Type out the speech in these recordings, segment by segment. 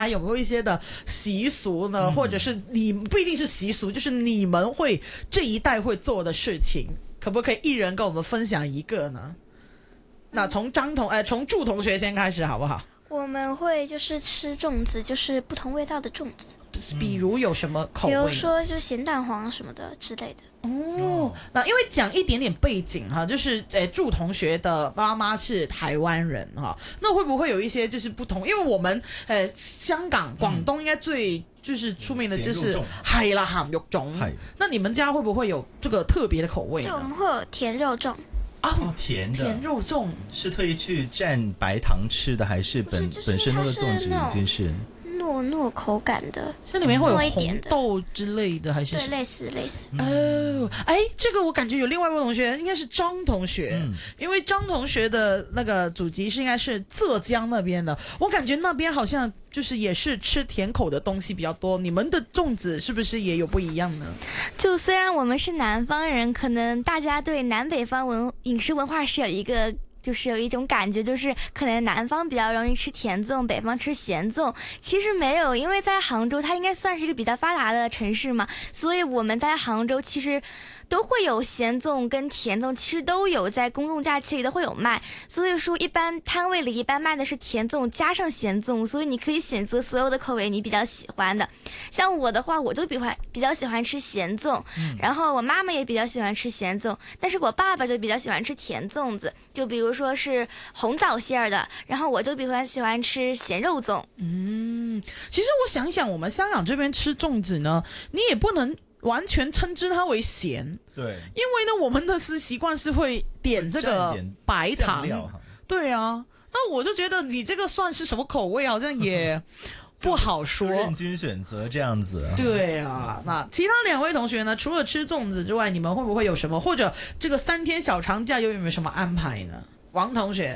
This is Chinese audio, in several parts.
还有没有一些的习俗呢？或者是你不一定是习俗，就是你们会这一代会做的事情，可不可以一人跟我们分享一个呢？那从从祝同学先开始好不好？ 我们会就是吃粽子，就是不同味道的粽子， 比如有什么口味？ 比如说就是咸蛋黄什么的之类的。 哦，那因为讲一点点背景哈，就是祝同学的妈妈是台湾人哈，那会不会有一些就是不同？因为我们香港、广东应该最就是出名的就是係啦鹹肉粽，那你们家会不会有这个特别的口味呢？ 就我们会有甜肉粽。 哦，甜肉粽是特意去蘸白糖吃的，还是本身那个粽子已经是糯口感的？ 这里面会有红豆之类的，还是对，类似。 哦，这个我感觉有另外一位同学，应该是张同学，因为张同学的那个祖籍是应该是浙江那边的，我感觉那边好像就是也是吃甜口的东西比较多。你们的粽子是不是也有不一样呢？ 就虽然我们是南方人，可能大家对南北方饮食文化是有一种感觉，就是可能南方比较容易吃甜粽，北方吃咸粽。其实没有，因为在杭州它应该算是一个比较发达的城市嘛，所以我们在杭州其实都会有咸粽跟甜粽，其实都有在公共假期里都会有卖。所以说一般摊位里一般卖的是甜粽加上咸粽，所以你可以选择所有的口味你比较喜欢的。像我的话，我就比较喜欢吃咸粽，然后我妈妈也比较喜欢吃咸粽，但是我爸爸就比较喜欢吃甜粽子，就比如说是红枣馅儿的，然后我就比较喜欢吃咸肉粽。 其实我想想，我们香港这边吃粽子呢，你也不能完全称之它为咸， 对，因为呢我们的习惯是会点这个白糖，对啊，那我就觉得你这个算是什么口味，好像也不好说， 任君选择这样子。 对啊，那其他两位同学呢？除了吃粽子之外，你们会不会有什么，或者这个3天小长假有没有什么安排呢？王同学，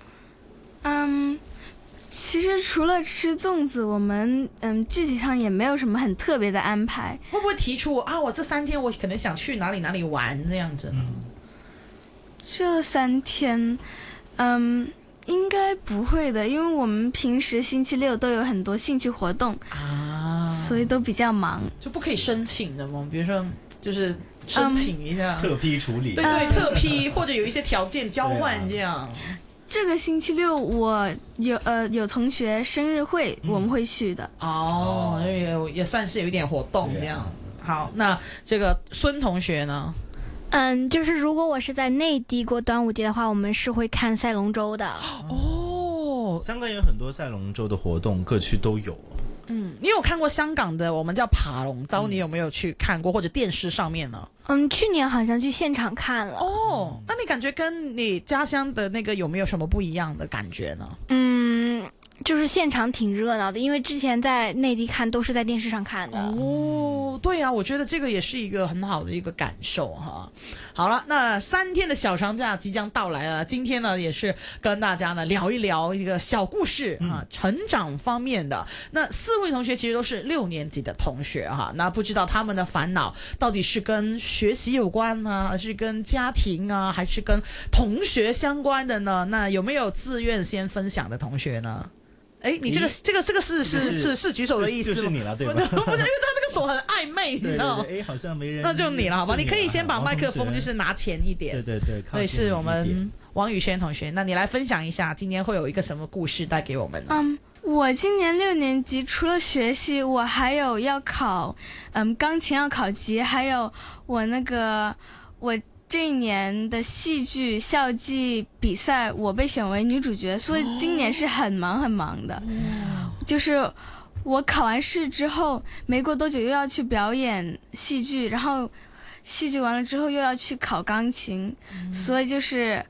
其实除了吃粽子，我们具体上也没有什么很特别的安排。 会不会提出我这3天我可能想去哪里玩这样子呢？ 这3天，应该不会的，因为我们平时星期六都有很多兴趣活动所以都比较忙。 就不可以申请的吗？比如说就是申请一下， 特批处理， 对，特批或者有一些条件交换这样。 这个星期六我有同学生日会，我们会去的。 也算是有一点活动这样。好，那这个孙同学呢？ 就是如果我是在内地过端午节的话，我们是会看赛龙舟的。 香港有很多赛龙舟的活动，各区都有。 你有看过香港的我们叫爬龙舟，你有没有去看过，或者电视上面呢？ 去年好像去现场看了。 那你感觉跟你家乡的那个有没有什么不一样的感觉呢？ 就是现场挺热闹的，因为之前在内地看都是在电视上看的。 对啊，我觉得这个也是一个很好的一个感受哈。好了，那3天的小长假即将到来了，今天呢也是跟大家呢聊一聊一个小故事成长方面的。那4位同学其实都是6年级的同学哈，那不知道他们的烦恼到底是跟学习有关呢，还是跟家庭啊，还是跟同学相关的呢？那有没有自愿先分享的同学呢？你这个是举手的意思吗？ 就是你了，对吧？ 不是，因为他这个手很暧昧，你知道吗？ 对，好像没人。 那就你了，好吧？你可以先把麦克风就是拿前一点。对，是我们王宇轩同学。那你来分享一下，今天会有一个什么故事带给我们呢？ 我今年6年级，除了学习，我还有要考钢琴要考级，还有我这一年的戏剧校际比赛，我被选为女主角，所以今年是很忙的。就是我考完试之后，没过多久又要去表演戏剧，然后戏剧完了之后又要去考钢琴，所以就是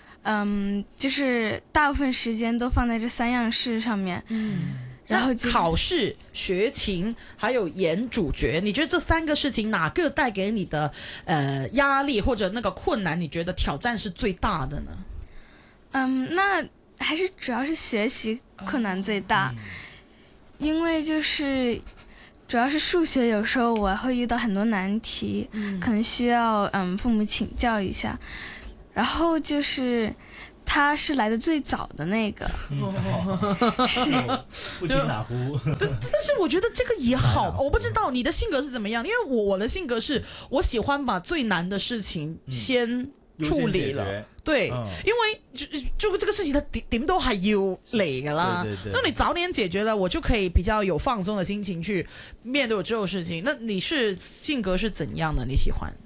大部分时间都放在这3样事上面。然后考试、学琴还有演主角，你觉得这3个事情哪个带给你的压力或者那个困难，你觉得挑战是最大的呢？ 那还是主要是学习困难最大，因为就是主要是数学，有时候我会遇到很多难题，可能需要父母请教一下。然后就是他是来的最早的那个。 是不停哪壶。 但是我觉得这个也好，我不知道你的性格是怎么样，因为我的性格是我喜欢把最难的事情先處理了。對，因為就這個事情，它點都係要嚟噶啦。那你早點解決了，我就可以比較有放鬆的心情去面對我這種事情。那你是性格是怎樣的？你喜歡？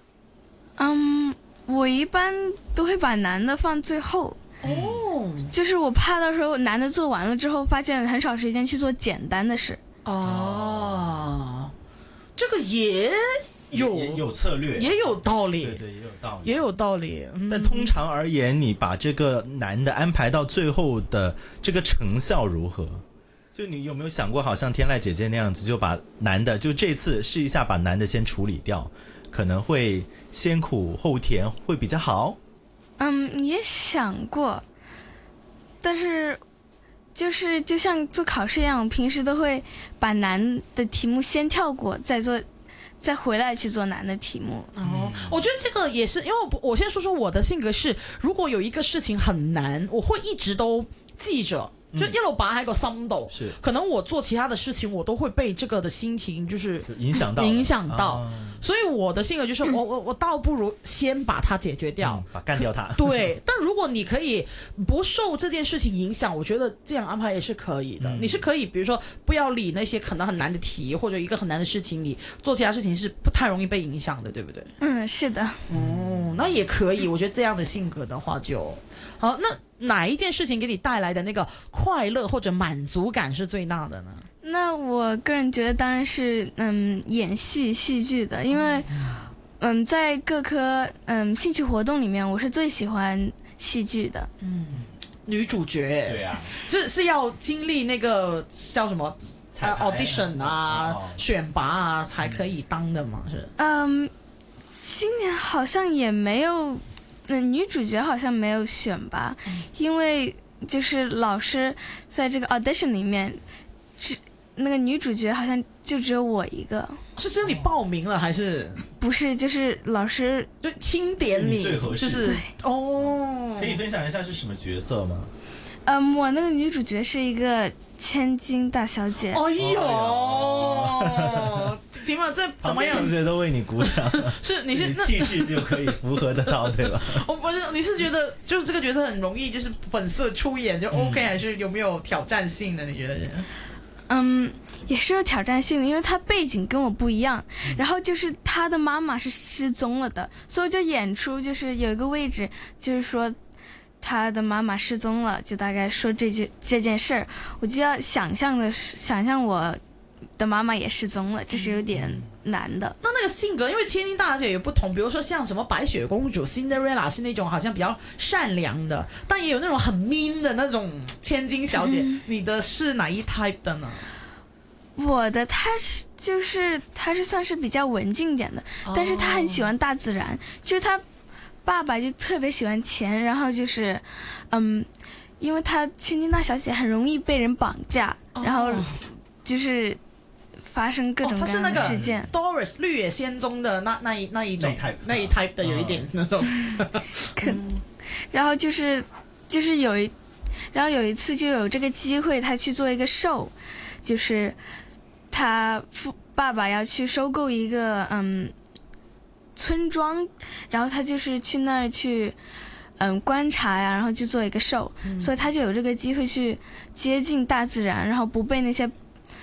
我一般都會把難的放最後。 哦， 就是我怕到時候難的做完了之後，發現很少時間去做簡單的事。 哦，這個也有策略， 也有道理， 对，也有道理， 也有道理。 但通常而言，你把这个难的安排到最后的这个成效如何？就你有没有想过，好像天籁姐姐那样子，就把难的，就这次试一下把难的先处理掉，可能会先苦后甜，会比较好。 也想过，但是就像做考试一样，我平时都会把难的题目先跳过，再回来去做难的题目。 我觉得这个也是，因为我先说说我的性格是，如果有一个事情很难，我会一直都记着。就一路把喺個心度，可能我做其他的事情，我都會被這個的心情就是影響到， 所以我的性格就是我倒不如先把它解決掉， 幹掉它。 對，但如果你可以不受這件事情影響，我覺得這樣安排也是可以的。你是可以，比如說不要理那些可能很難的題，或者一個很難的事情，你做其他事情是不太容易被影響的，對不對？ 是的。 那也可以，我覺得這樣的性格的話就好。那哪一件事情給你帶來的那個快樂或者滿足感是最大的呢？ 那我個人覺得當然是演戲劇的，因為在各科興趣活動裡面，我是最喜歡戲劇的。 女主角，對啊，是要經歷那個叫什麼audition 啊、選拔啊才可以當的嗎？是？ 今年好像也沒有。女主角好像沒有選拔，因為就是老師在這個 audition 裡面，那個女主角好像就只有我一個。 是只有你報名了還是？ 不是，就是老師就欽點你， 最合適就是哦。 可以分享一下是什麼角色嗎？ 我那個女主角是一個千金大小姐。 哎呦，點啊？這怎麼樣？ 同學都為你鼓掌。 是你是氣勢就可以符合得到，對吧？ 我不是，你是覺得就是這個角色很容易就是本色出演就 OK，還是有沒有挑戰性的？你覺得是？ 也是有挑戰性的，因為她背景跟我不一樣，然後就是她的媽媽是失蹤了的，所以就演出就是有一個位置，就是說他的媽媽失蹤了，就大概說這件事兒，我就要想象我的媽媽也失蹤了，這是有點難的。 那個性格，因為千金大小姐也不同，比如說像什麼白雪公主 Cinderella 是那種好像比較善良的，但也有那種很 mean 的那種千金小姐。你的是哪一 type 的呢？ 我的她是算是比較文靜點的，但是她很喜歡大自然，就是她爸爸就特別喜歡錢，然後就是因為她千金大小姐很容易被人綁架，然後就是發生各種各樣的事件。 Doris 綠野仙蹤的那一種那一 type 的有一點那種。 然後就是有一次就有這個機會，他去做一個 show， 就是他爸爸要去收購一個村莊，然後他就是去那兒去觀察呀，然後就做一個 show，所以他就有這個機會去接近大自然，然後不被那些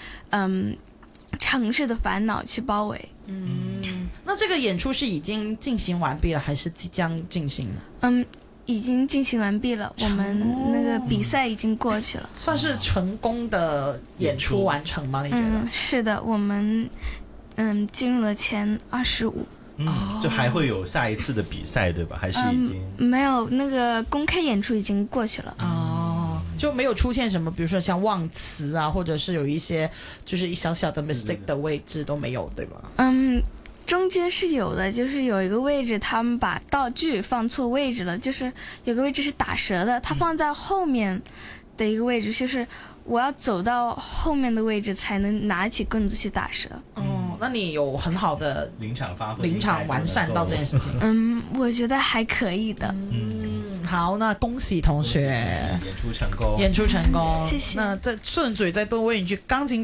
城市的煩惱去包圍。 那這個演出是已經進行完畢了，還是即將進行？ 已經進行完畢了，我們那個比賽已經過去了， 算是成功的演出完成嗎？你覺得？ 是的，我們進入了前25。 就還會有下一次的比賽，對吧？還是已經沒有，那個公開演出已經過去了。 就沒有出現什麼，比如說像忘詞啊，或者是有一些就是一小小的 mistake 的位置都沒有，對吧？ 中間是有的，就是有一個位置他們把道具放錯位置了，就是有個位置是打折的，它放在後面的一個位置，就是我要走到後面的位置才能拿起棍子去打折。 那你有很好的臨場發揮， 臨場完善到這件事情。 我覺得還可以的。 好，那恭喜同学演出成功， 演出成功。 谢谢那再顺嘴再多问一句，钢琴